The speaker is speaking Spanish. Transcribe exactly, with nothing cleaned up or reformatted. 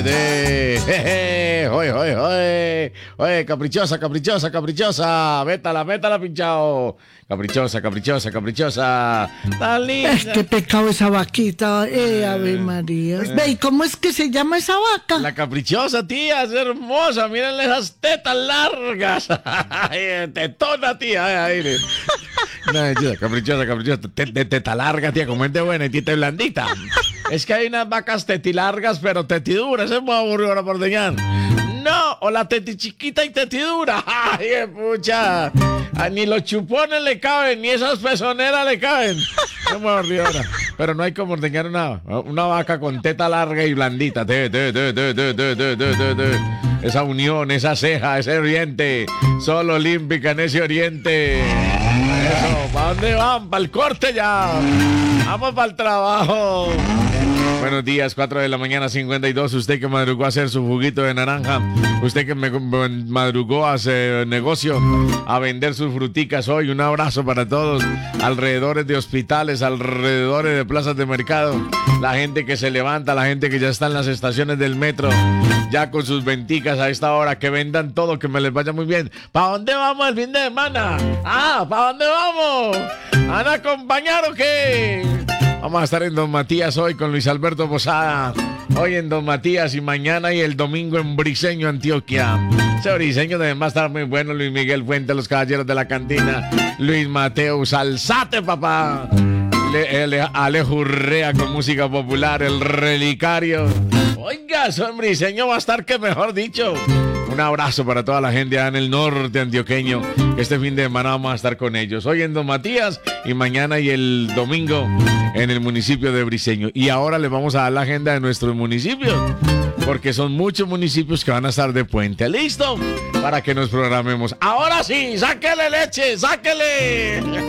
De, jeje, oye, oye, oye, oye, caprichosa, caprichosa, caprichosa, métala, métala, pinchao. Caprichosa, caprichosa, caprichosa. Tan linda. Es que pecado esa vaquita, eh, Ave María. Ve, ¿y cómo es que se llama esa vaca? La caprichosa, tía, es hermosa. Mírenle esas tetas largas. Tetona, tía. Ahí, ahí. No, caprichosa, caprichosa. Teta, teta larga, tía, como es de buena y tita blandita. Es que hay unas vacas tetilargas, pero tetiduras. Es muy aburrido ahora por deñar. No, o la teti chiquita y tetidura. Ay, pucha. Ah, ni los chupones le caben, ni esas pezoneras le caben. Es muy aburrido ahora. Pero no hay como ordeñar una, una vaca con teta larga y blandita. Te, te, te, te, te, te, te, te, te, te. Esa unión, esa ceja, ese oriente. Solo olímpica en ese oriente. Eso, ¿para dónde van? ¿Para el corte ya? Vamos para el trabajo. Buenos días, cuatro de la mañana, cincuenta y dos. Usted que madrugó a hacer su juguito de naranja. Usted que me madrugó a hacer negocio, a vender sus fruticas hoy. Un abrazo para todos. Alrededores de hospitales, alrededores de plazas de mercado. La gente que se levanta, la gente que ya está en las estaciones del metro. Ya con sus venticas a esta hora. Que vendan todo, que me les vaya muy bien. ¿Para dónde vamos el fin de semana? Ah, ¿para dónde vamos? ¿Van a acompañar o qué? Vamos a estar en Don Matías hoy con Luis Alberto Posada. Hoy en Don Matías y mañana y el domingo en Briseño, Antioquia. Ese Briseño debe estar muy bueno. Luis Miguel Fuente, los Caballeros de la Cantina. Luis Mateo, Salsate, papá. Le, le, Alejo Urrea con música popular. El Relicario. Oiga, eso en Briseño va a estar que mejor dicho. Un abrazo para toda la gente allá en el norte antioqueño, que este fin de semana vamos a estar con ellos. Hoy en Don Matías y mañana y el domingo en el municipio de Briseño. Y ahora les vamos a dar la agenda de nuestros municipios, porque son muchos municipios que van a estar de puente. ¿Listo? Para que nos programemos. Ahora sí, sáquele leche, sáquele.